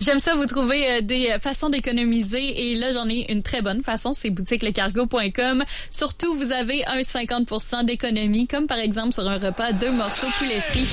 J'aime ça, vous trouver des façons d'économiser. Et là, j'en ai une très bonne façon, c'est boutiquelecargo.com. Surtout, vous avez un 50% d'économie, comme par exemple sur un repas 2 morceaux poulet frit.